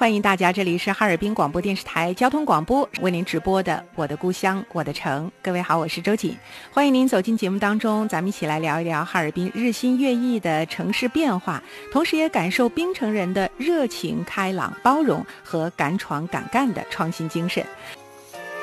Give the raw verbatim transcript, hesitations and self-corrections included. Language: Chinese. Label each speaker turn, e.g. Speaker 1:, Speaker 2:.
Speaker 1: 欢迎大家，这里是哈尔滨广播电视台交通广播为您直播的《我的故乡我的城》。各位好，我是周瑾，欢迎您走进节目当中，咱们一起来聊一聊哈尔滨日新月异的城市变化，同时也感受滨城人的热情、开朗、包容和敢闯敢干的创新精神。